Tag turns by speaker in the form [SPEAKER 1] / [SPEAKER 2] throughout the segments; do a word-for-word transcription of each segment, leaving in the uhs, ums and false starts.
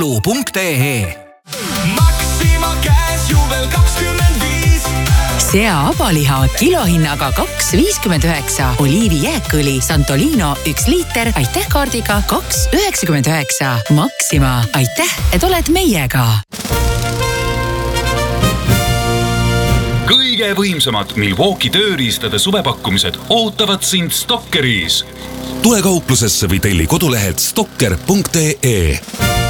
[SPEAKER 1] Lidl punkt ee.
[SPEAKER 2] Maxima käes juubel kakskümmend viis.
[SPEAKER 3] Sea abaliha kilohinnaga kaks viiskümmend üheksa. Oliivi jääkõli Santolino üks liiter. Aitäh kaardiga kaks üheksakümmend üheksa. Maxima. Aitäh, et oled meiega.
[SPEAKER 4] Kõige võimsamad Milwaukee tööriistade suvepakkumised ootavad sind Stockeris.
[SPEAKER 1] Tule kauplusesse või telli kodulehelt stocker punkt ee.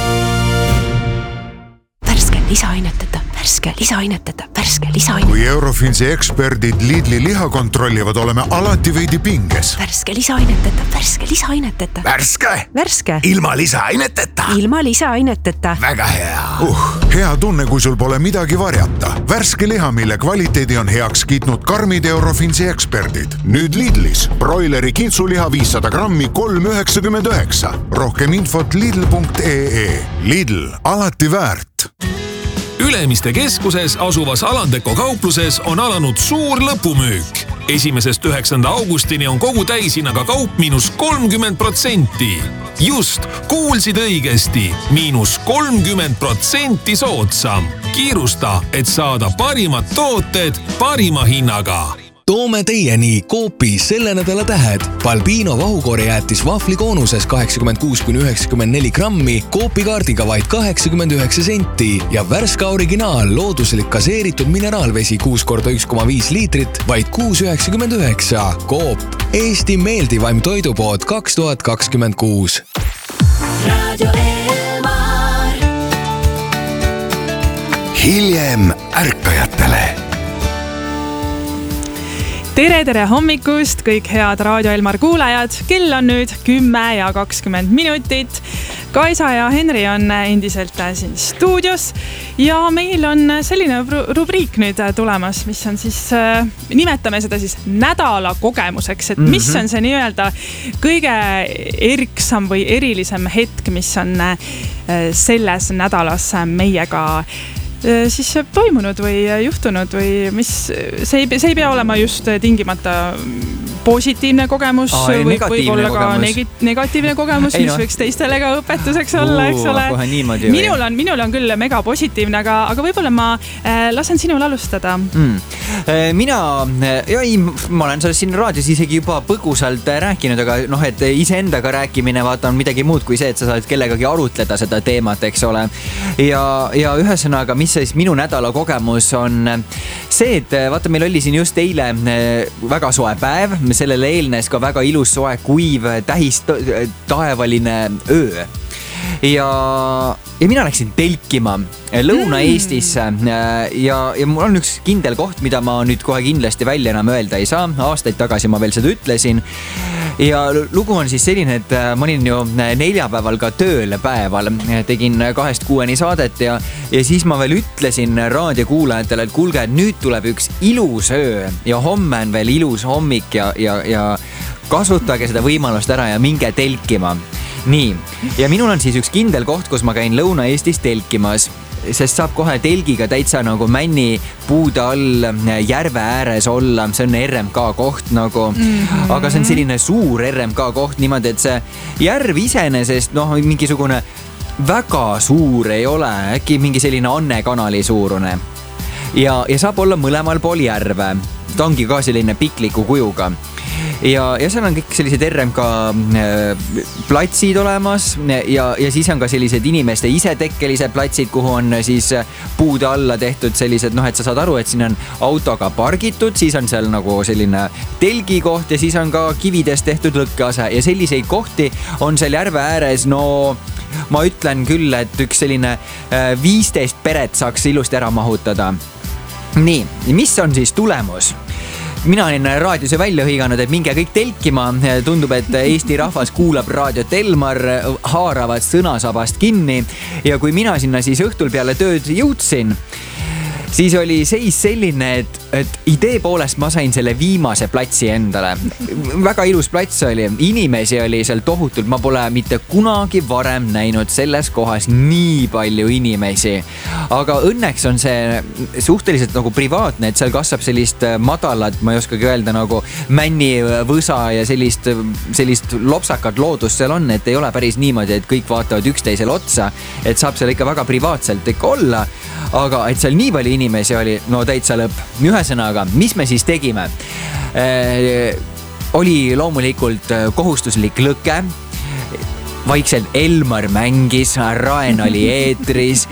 [SPEAKER 5] Värske lisaaineteta, värske lisaaineteta, värske lisaaineteta.
[SPEAKER 6] Kui Eurofinsi eksperdid Lidli liha kontrollivad, oleme alati veidi pinges.
[SPEAKER 5] Värske lisaaineteta, värske lisaaineteta.
[SPEAKER 6] Värske?
[SPEAKER 5] Värske.
[SPEAKER 6] Ilma lisaaineteta.
[SPEAKER 5] Ilma lisaaineteta.
[SPEAKER 6] Väga hea. Uh, hea tunne, kui sul pole midagi varjata. Värske liha, mille kvaliteedi on heaks kiitnud karmid Eurofinsi eksperdid. Nüüd Lidlis. Broileri kintsuliha viissada grammi kolm üheksakümmend üheksa. Rohkem infot lidl punkt ee. Lidl, alati väärt.
[SPEAKER 7] Ülemiste keskuses asuvas Alandeko kaupluses on alanud suur lõpumüük. Esimesest üheksanda augustini on kogu täishinnaga kaup miinus kolmkümmend protsenti. Just, kuulsid õigesti, miinus kolmkümmend protsenti soodsam. Kiirusta, et saada parimad tooted parima hinnaga.
[SPEAKER 8] Toome teieni Coopi selle nädala tähed. Balbino vahukoorejäätis vahvlikoonuses kaheksakümmend kuus kuni üheksakümmend neli grammi, Coopi kaardiga vaid kaheksakümmend üheksa senti ja värska originaal looduslik gaseeritud mineraalvesi kuus korda üks koma viis liitrit, vaid kuus üheksakümmend üheksa. Coop, Eesti meeldivaim toidupood kaks tuhat kakskümmend kuus.
[SPEAKER 2] Radio Elmar.
[SPEAKER 1] Hiljem ärkajatele.
[SPEAKER 9] Tere, tere hommikust, kõik head Radio Elmar kuulajad. Kell on nüüd kümme ja kakskümmend minutit. Kaisa ja Henri on endiselt siin stuudios ja meil on selline rubriik nüüd tulemas, mis on siis, nimetame seda siis nädala kogemuseks, et mis on see nii-öelda kõige eriksam või erilisem hetk, mis on selles nädalas meiega siis toimunud või juhtunud või mis, see ei, see ei pea olema just tingimata positiivne kogemus,
[SPEAKER 10] Aa,
[SPEAKER 9] võib, võib olla ka
[SPEAKER 10] kogemus.
[SPEAKER 9] negatiivne kogemus, ei, mis no. võiks teistele ka õpetuseks olla, eks ole. Minul on, minul on küll mega positiivne, aga, aga võib-olla ma äh, lasen sinul alustada.
[SPEAKER 10] Mm. Mina, ja ei, ma olen sellest siin raadios isegi juba põgusalt rääkinud, aga noh, et iseendaga rääkimine vaata on midagi muud kui see, et sa saad kellegagi arutleda seda teemat, eks ole. Ja, ja ühesõnaga, mis siis minu nädala kogemus on see, et vaata, meil oli siin just eile väga soe päev, sellele eelnes ka väga ilus soe kuiv tähis taevaline öö. Ja, ja mina läksin telkima Lõuna-Eestisse ja, ja mul on üks kindel koht, mida ma nüüd kohe kindlasti välja enam öelda ei saa. Aastaid tagasi ma veel seda ütlesin. Ja lugu on siis selline, et ma olin ju neljapäeval ka tööl päeval. Tegin kahest kuueni saadet ja, ja siis ma veel ütlesin raadiokuulajatele, et kuulge, nüüd tuleb üks ilus öö ja homme on veel ilus hommik ja, ja, ja kasutage seda võimalust ära ja minge telkima. Nii, ja minul on siis üks kindel koht, kus ma käin Lõuna-Eestis telkimas, sest saab kohe telgiga täitsa nagu männi puude all järve ääres olla. See on R M K koht nagu, mm-hmm. aga see on selline suur R M K koht niimoodi, et see järv iseenesest, noh, mingisugune väga suur ei ole, äkki mingi selline Anne kanali suurune. Ja, ja saab olla mõlemal pool järve. Ta ongi ka selline pikliku kujuga. Ja, ja seal on kõik sellised R M K platsid olemas ja, ja siis on ka sellised inimeste isetekkelised platsid, kuhu on siis puude alla tehtud sellised, noh, et sa saad aru, et siin on autoga pargitud, siis on seal nagu selline telgikoht ja siis on ka kividest tehtud lõkkease ja selliseid kohti on seal järve ääres, no ma ütlen küll, et üks selline viisteist peret saaks ilusti ära mahutada. Nii, mis on siis tulemus? Mina olen raadiose välja hõiganud, et minge kõik telkima. Tundub, et Eesti rahvas kuulab raadiot Elmar, haaravad sõnasabast kinni. Ja kui mina sinna siis õhtul peale tööd jõudsin, siis oli seis selline, et, et idee poolest ma sain selle viimase platsi endale. Väga ilus plats oli, inimesi oli seal tohutult, ma pole mitte kunagi varem näinud selles kohas nii palju inimesi. Aga õnneks on see suhteliselt nagu privaatne, et seal kasvab sellist madalat, ma ei oskagi öelda, nagu männi võsa ja sellist, sellist lopsakat loodust seal on, et ei ole päris niimoodi, et kõik vaatavad üksteisele otsa, et saab seal ikka väga privaatselt ikka olla, aga et seal nii palju inimesi oli, no täitsa lõpp. Ühesõnaga, mis me siis tegime? Äh, oli loomulikult kohustuslik lõke, vaikselt Elmar mängis, Raen oli eetris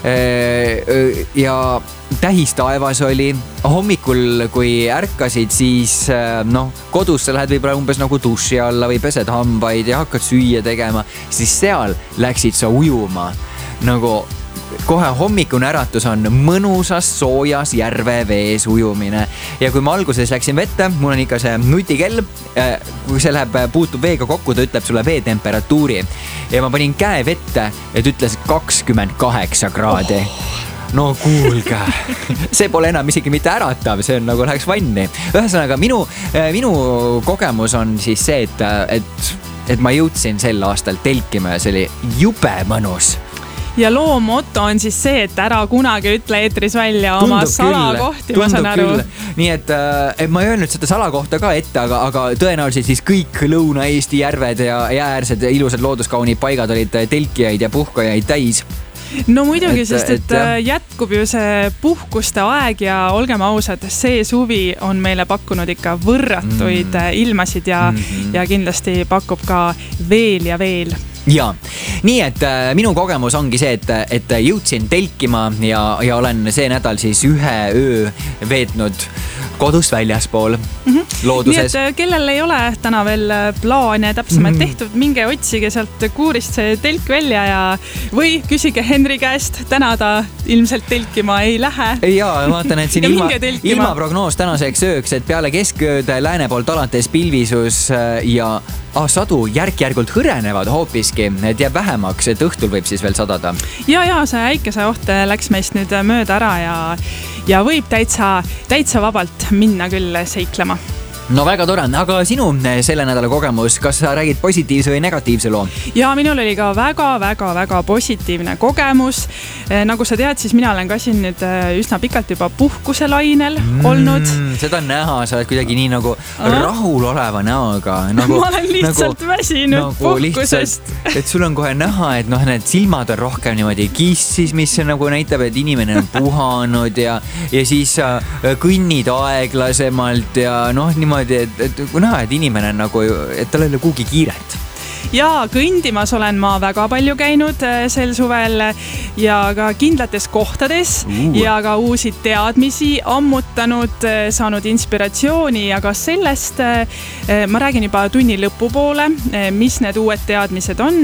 [SPEAKER 10] äh, ja tähistaevas oli. Hommikul, kui ärkasid, siis noh, kodus sa lähed võib-olla umbes nagu duši alla või pesed hambaid ja hakkad süüa tegema, siis seal läksid sa ujuma. Nagu kohe hommikune äratus on mõnusas soojas järve vees ujumine. Ja kui ma alguses läksin vette, mul on ikka see nutikell, kui see läheb, puutub veega kokku, ta ütleb sulle vee temperatuuri. Ja ma panin käe vette, et ütles kakskümmend kaheksa kraadi. Oh. No kuulge, see pole enam isegi mitte äratav, see on nagu läheks vanni. Ühesõnaga, minu, minu kogemus on siis see, et, et, et ma jõudsin sel aastal telkima ja see oli jube mõnus.
[SPEAKER 9] Ja loo moto on siis see, et ära kunagi ütle eetris välja oma tundub salakohti, ma saan aru.
[SPEAKER 10] Nii et, et ma ei öelnud seda salakohta ka ette, aga, aga tõenäoliselt siis kõik Lõuna-Eesti järved ja jäääärsed ilusad looduskaunid paigad olid telkijaid ja puhkajaid täis.
[SPEAKER 9] No muidugi, et, sest et, et jätkub ju see puhkuste aeg ja olgem ausad, see suvi on meile pakkunud ikka võrratuid mm. ilmasid ja, mm-hmm. ja kindlasti pakub ka veel ja veel.
[SPEAKER 10] Ja, nii et äh, minu kogemus ongi see, et, et jõudsin telkima ja, ja olen see nädal siis ühe öö veetnud kodust väljaspool mm-hmm. looduses.
[SPEAKER 9] Nii et kellel ei ole täna veel plaane täpsemalt mm-hmm. tehtud, minge otsige sealt kuurist see telk välja ja või küsige Henri käest, täna ta ilmselt telkima ei lähe.
[SPEAKER 10] Jaa, vaatan, et siin ilma, ilmaprognoos tänaseks ööks, et peale keskööd lääne poolt alates pilvisus ja ah, sadu järk-järgult hõrenevad hoopiski, et jääb vähemaks, et õhtul võib siis veel sadada.
[SPEAKER 9] Ja, ja see äikese oht läks meist nüüd mööda ära ja, ja võib täitsa, täitsa vabalt minna küll seiklema.
[SPEAKER 10] No väga tore, aga sinu selle nädala kogemus, kas sa räägid positiivse või negatiivse loo?
[SPEAKER 9] Ja minul oli ka väga-väga-väga positiivne kogemus. Nagu sa tead, siis mina olen ka siin nüüd üsna pikalt juba puhkuselainel mm, olnud.
[SPEAKER 10] Seda on näha, sa oled kuidagi nii nagu ah. rahul oleva näoga. Nagu,
[SPEAKER 9] ma olen lihtsalt nagu, väsinud nagu puhkusest.
[SPEAKER 10] Lihtsalt, et sul on kohe näha, et noh, need silmad on rohkem niimoodi kissis, mis nagu näitab, et inimene on puhanud ja, ja siis kõnnid aeglasemalt ja noh, niimoodi et, et kui näha, et inimene on nagu, et tal ei ole kuhugi kiiret.
[SPEAKER 9] Ja kõndimas olen ma väga palju käinud sel suvel ja ka kindlates kohtades uh. ja ka uusi teadmisi ammutanud, saanud inspiratsiooni ja ka sellest ma räägin juba tunni lõpupoole, mis need uued teadmised on,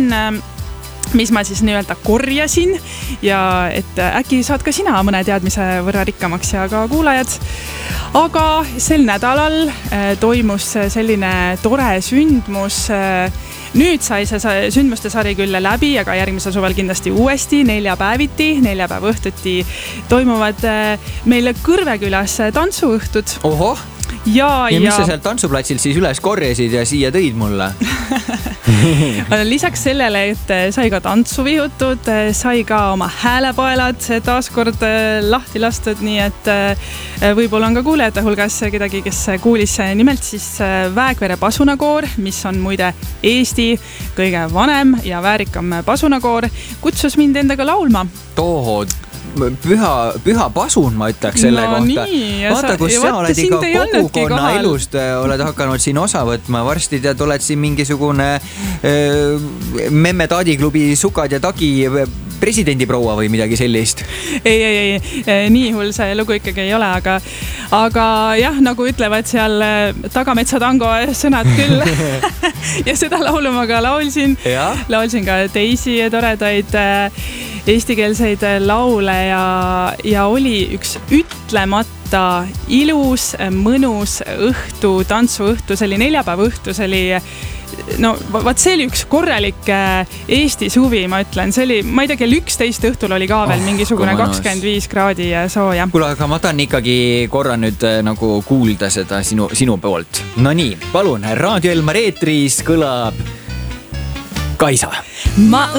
[SPEAKER 9] mis ma siis nii-öelda korjasin ja et äkki saad ka sina mõne teadmise võrra rikkamaks ja ka kuulajad. Aga sel nädalal toimus selline tore sündmus. Nüüd sai see sündmuste sari küll läbi, aga järgmisel suvel kindlasti uuesti neljapäeviti, neljapäev õhtuti toimuvad meil Kõrvekülas tantsuõhtud.
[SPEAKER 10] Oho!
[SPEAKER 9] Ja,
[SPEAKER 10] ja mis ja... sa sealt tantsuplatsil siis üles korjasid ja siia tõid mulle?
[SPEAKER 9] Lisaks sellele, et sai ka tantsu vihutud, sai ka oma häälepaelad taaskord lahti lastud, nii et võib-olla on ka kuulejate hulgas kedagi, kes kuulis nimelt siis Väekvere pasunakoor, mis on muide Eesti kõige vanem ja väärikam pasunakoor, kutsus mind endaga laulma.
[SPEAKER 10] Tohod. Püha, püha pasun, ma ütleks selle
[SPEAKER 9] no,
[SPEAKER 10] kohta.
[SPEAKER 9] Nii,
[SPEAKER 10] vaata, kus sa oled ikka kogukonna elust, oled hakanud siin osa võtma. Varsti tead, oled siin mingisugune äh, memme taadiklubi Sukad ja Tagi presidendi proua või midagi sellist.
[SPEAKER 9] Ei, ei, ei, nii hull see lugu ikkagi ei ole, aga, aga jah, nagu ütlevad seal Tagametsa tango sõnad küll. Ja seda laulu ma ka laulsin. Ja? Laulsin ka teisi toredaid eestikeelseid laule ja, ja oli üks ütlemata ilus, mõnus õhtu, tantsuõhtu, see oli neljapäeva õhtu, see oli no vaat see oli üks korralik Eesti suvi, ma ütlen, see oli, ma ei tea, kell üksteist õhtul oli ka veel oh, mingisugune kakskümmend viis kraadi sooja.
[SPEAKER 10] Kuule, aga ma tahan ikkagi korra nüüd nagu kuulda seda sinu, sinu poolt. No nii, palun, Raadio Elmar eetris kõlab Kaisa.
[SPEAKER 3] Ma